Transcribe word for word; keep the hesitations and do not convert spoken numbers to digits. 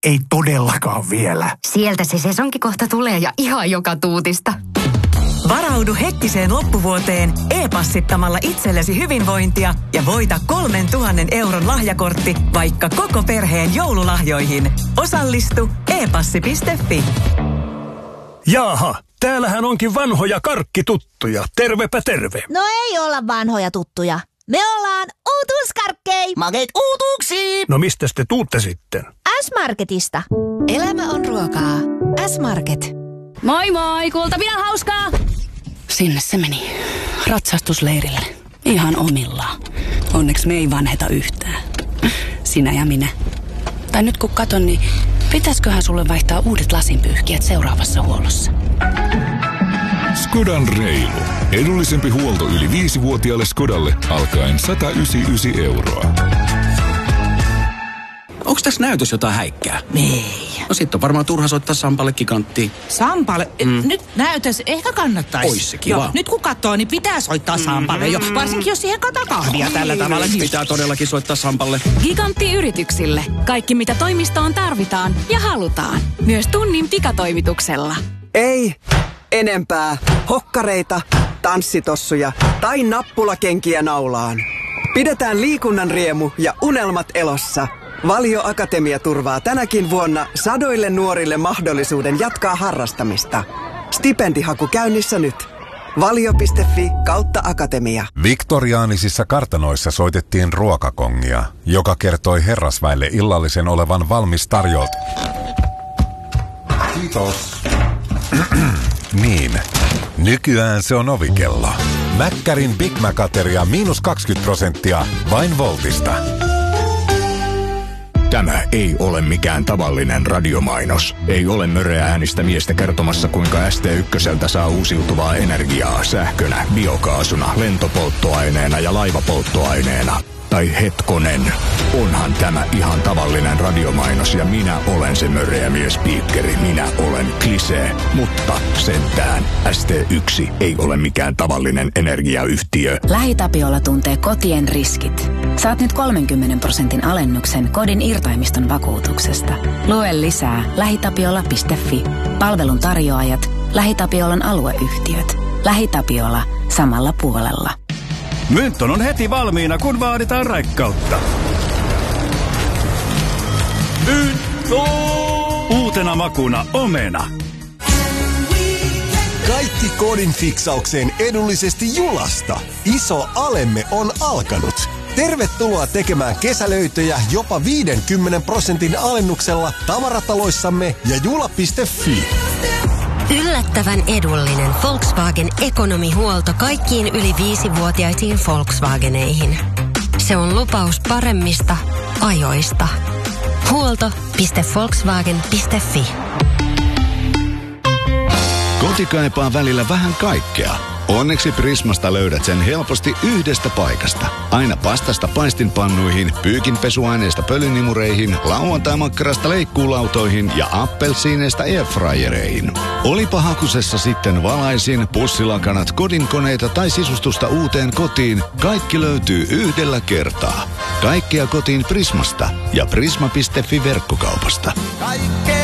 Ei todellakaan vielä. Sieltä se sesonki kohta tulee ja ihan joka tuutista. Varaudu hekkiseen loppuvuoteen e-passittamalla itsellesi hyvinvointia ja voita kolmen tuhannen euron lahjakortti vaikka koko perheen joululahjoihin. Osallistu e passi piste fi. Jaaha, täällähän onkin vanhoja karkkituttuja. Tervepä terve. No ei olla vanhoja tuttuja. Me ollaan uutuuskarkkei. Makeet uutuuksiin. No mistäs te tuutte sitten? S-Marketista. Elämä on ruokaa. S-Market. Moi moi, kultapina hauskaa! Sinne se meni. Ratsastusleirille. Ihan omillaan. Onneksi me ei vanheta yhtään. Sinä ja minä. Tai nyt kun katon, niin pitäisköhän sulle vaihtaa uudet lasinpyyhkijät seuraavassa huollossa? Skodan reilu. Edullisempi huolto yli viisivuotiaalle Skodalle alkaen sata yhdeksänkymmentäyhdeksän euroa. Onks tässä näytös jotain häikkää? Ei. No sit on varmaan turha soittaa Sampalle giganttiin. Sampalle? Mm. Nyt näytös ehkä kannattaisi. Ois se kiva. Joo, nyt kun katsoo, niin pitää soittaa Sampalle jo. Varsinkin jos siihen kataa kahvia oh, tällä tavalla. Niin pitää todellakin soittaa Sampalle. Gigantti yrityksille. Kaikki mitä toimistoon tarvitaan ja halutaan. Myös tunnin pikatoimituksella. Ei enempää hokkareita, tanssitossuja tai nappulakenkiä naulaan. Pidetään liikunnan riemu ja unelmat elossa. Valio Akatemia turvaa tänäkin vuonna sadoille nuorille mahdollisuuden jatkaa harrastamista. Stipendihaku käynnissä nyt. valio piste fi kautta akatemia. Viktoriaanisissa kartanoissa soitettiin ruokakongia, joka kertoi herrasväelle illallisen olevan valmis tarjolta. Kiitos. Niin, nykyään se on ovikello. Mäkkärin Big Mac-ateria miinus kaksikymmentä prosenttia vain Voltista. Tämä ei ole mikään tavallinen radiomainos. Ei ole möreä äänistä miestä kertomassa, kuinka S T ykköseltä saa uusiutuvaa energiaa sähkönä, biokaasuna, lentopolttoaineena ja laivapolttoaineena. Tai hetkonen, onhan tämä ihan tavallinen radiomainos ja minä olen se möreä miespiikkeri. Minä olen Klisee, mutta sentään S T yksi ei ole mikään tavallinen energiayhtiö. LähiTapiola tuntee kotien riskit. Saat nyt kolmenkymmenen prosentin alennuksen kodin irtaimiston vakuutuksesta. Lue lisää lähitapiola piste fi. Palvelun tarjoajat, LähiTapiolan alueyhtiöt. LähiTapiola samalla puolella. Mynton on heti valmiina, kun vaaditaan raikkautta. Mynton! Uutena makuna omena. Kaikki kodin fiksaukseen edullisesti Julasta. Iso alemme on alkanut. Tervetuloa tekemään kesälöitöjä jopa viidenkymmenen prosentin alennuksella tavarataloissamme ja jula piste fi. Yllättävän edullinen Volkswagen ekonomihuolto kaikkiin yli viisivuotiaisiin Volkswageneihin. Se on lupaus paremmista ajoista. huolto piste volkswagen piste fi. Koti kaipaa välillä vähän kaikkea. Onneksi Prismasta löydät sen helposti yhdestä paikasta. Aina pastasta paistinpannuihin, pyykinpesuaineista pölynimureihin, lauantai-makkarasta leikkuulautoihin ja appelsiineista airfryereihin. Olipa hakusessa sitten valaisin, pussilakanat, kodinkoneita tai sisustusta uuteen kotiin, kaikki löytyy yhdellä kertaa. Kaikkea kotiin Prismasta ja prisma piste fi verkkokaupasta. Kaikkea